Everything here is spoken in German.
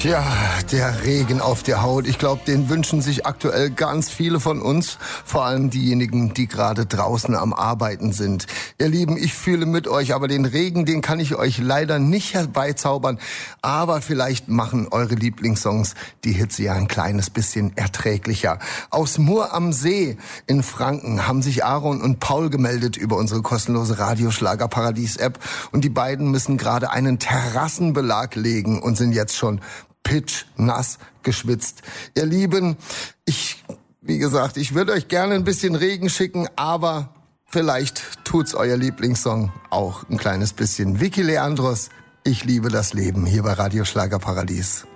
Tja, der Regen auf der Haut. Ich glaube, den wünschen sich aktuell ganz viele von uns. Vor allem diejenigen, die gerade draußen am Arbeiten sind. Ihr Lieben, ich fühle mit euch, aber den Regen, den kann ich euch leider nicht herbeizaubern. Aber vielleicht machen eure Lieblingssongs die Hitze ja ein kleines bisschen erträglicher. Aus Mur am See in Franken haben sich Aaron und Paul gemeldet über unsere kostenlose Radioschlager-Paradies-App. Und die beiden müssen gerade einen Terrassenbelag legen und sind jetzt schon pitschnass geschwitzt. Ihr Lieben, wie gesagt, ich würde euch gerne ein bisschen Regen schicken, aber vielleicht tut's euer Lieblingssong auch ein kleines bisschen. Vicky Leandros, ich liebe das Leben hier bei Radio Schlagerparadies.